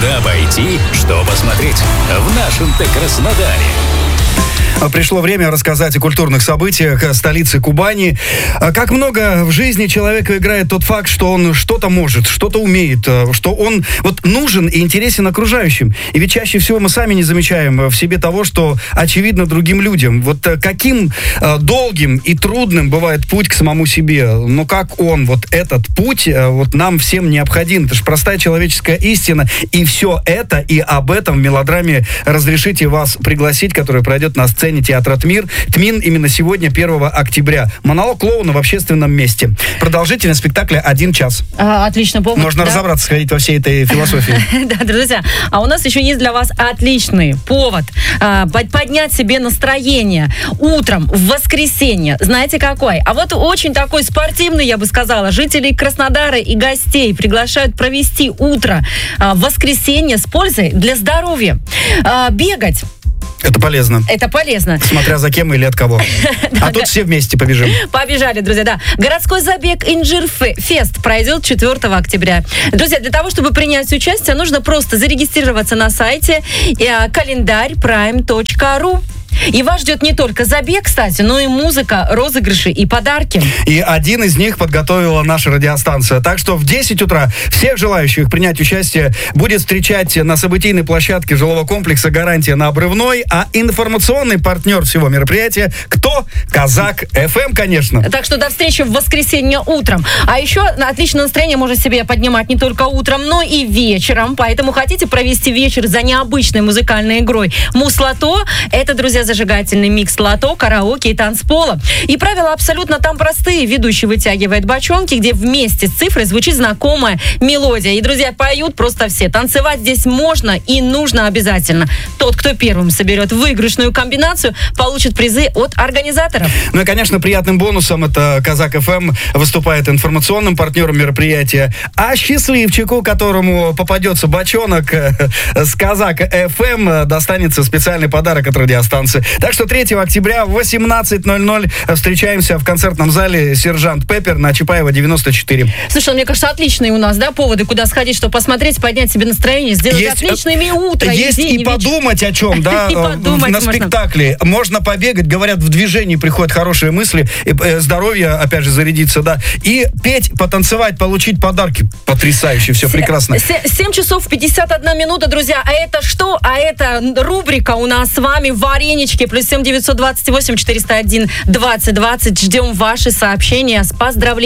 Куда пойти, что посмотреть в нашем-то Краснодаре? Пришло время рассказать о культурных событиях столицы Кубани. Как много в жизни человека играет тот факт, что он что-то может, что-то умеет, что он нужен и интересен окружающим. И ведь чаще всего мы сами не замечаем в себе того, что очевидно другим людям. Каким долгим и трудным бывает путь к самому себе. Но как он, этот путь, нам всем необходим. Это же простая человеческая истина. И все это, и об этом в мелодраме «Разрешите вас пригласить», которая пройдет на сцене театра ТМИН именно сегодня, 1 октября. Монолог клоуна в общественном месте. Продолжительность спектакля 1 час. Отлично. Можно разобраться, сходить во всей этой философии. Да, друзья. А у нас еще есть для вас отличный повод поднять себе настроение утром в воскресенье. Знаете какой? А очень такой спортивный, я бы сказала. Жителей Краснодара и гостей приглашают провести утро в воскресенье с пользой для здоровья. Бегать. Это полезно. Это полезно. Смотря за кем или от кого. А тут все вместе побежим. Побежали, друзья, да. Городской забег Инжир-фест пройдет 4 октября. Друзья, для того, чтобы принять участие, нужно просто зарегистрироваться на сайте kalendarь.prime.ru. И вас ждет не только забег, кстати, но и музыка, розыгрыши и подарки. И один из них подготовила наша радиостанция. Так что в 10 утра всех желающих принять участие будет встречать на событийной площадке жилого комплекса «Гарантия» на Обрывной. А информационный партнер всего мероприятия кто? Казак ФМ, конечно. Так что до встречи в воскресенье утром. А еще отличное настроение может себе поднимать не только утром, но и вечером. Поэтому хотите провести вечер за необычной музыкальной игрой Муз-лото? Это, друзья, зажигательный микс лото, караоке и танцпола. И правила абсолютно там простые. Ведущий вытягивает бочонки, где вместе с цифрой звучит знакомая мелодия. И, друзья, поют просто все. Танцевать здесь можно и нужно обязательно. Тот, кто первым соберет выигрышную комбинацию, получит призы от организаторов. Ну и, конечно, приятным бонусом это Казак ФМ выступает информационным партнером мероприятия. А счастливчику, которому попадется бочонок с Казак ФМ, достанется специальный подарок от радиостанции. Так что 3 октября в 18:00 встречаемся в концертном зале «Сержант Пеппер» на Чапаева, 94. Слушай, мне кажется, отличные у нас, поводы, куда сходить, чтобы посмотреть, поднять себе настроение, сделать отличными утро. Есть и подумать о чем, на спектакле. Можно побегать, говорят, в движении приходят хорошие мысли, здоровье, опять же, зарядиться, и петь, потанцевать, получить подарки. Потрясающе, все прекрасно. 7 часов 51 минута, друзья. А это что? А это рубрика у нас с вами «Варенички». +7 928 401 20 20. Ждем ваши сообщения с поздравлениями.